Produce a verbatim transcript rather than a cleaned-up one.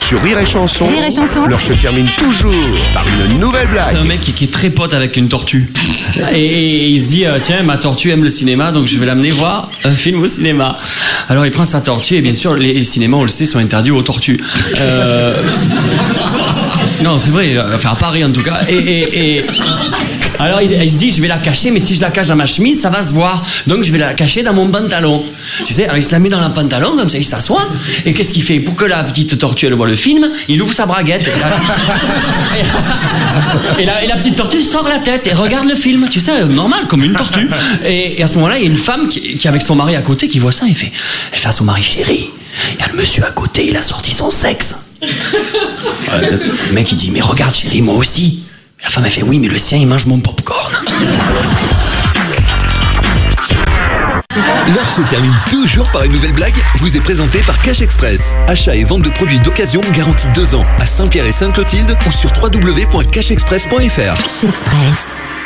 Sur Rire et Chanson, Rire et Chanson. l'heure se termine toujours par une nouvelle blague. C'est un mec qui, qui est très pote avec une tortue. Et, et il se dit, euh, tiens, ma tortue aime le cinéma, donc je vais l'amener voir un film au cinéma. Alors il prend sa tortue, et bien sûr, les, les cinémas, on le sait, sont interdits aux tortues. Euh... Non, c'est vrai, enfin à Paris en tout cas. Et... et, et... Alors il, il se dit, je vais la cacher, mais si je la cache dans ma chemise, ça va se voir. Donc je vais la cacher dans mon pantalon. Tu sais, alors il se la met dans le pantalon, comme ça il s'assoit. Et qu'est-ce qu'il fait? Pour que la petite tortue, elle voit le film, il ouvre sa braguette. Et la, et la, et la petite tortue sort la tête et regarde le film. Tu sais, normal, comme une tortue. Et, et à ce moment-là, il y a une femme qui, qui est avec son mari à côté, qui voit ça et fait, elle fait à son mari, chérie, il y a le monsieur à côté, il a sorti son sexe. Euh, le mec il dit, mais regarde chérie, moi aussi. La femme elle fait, oui mais le sien il mange mon popcorn. L'heure se termine toujours par une nouvelle blague, vous est présentée par Cash Express. Achat et vente de produits d'occasion garantis deux ans à Saint-Pierre et Sainte-Clotilde ou sur w w w point cash express point f r. Cash Express.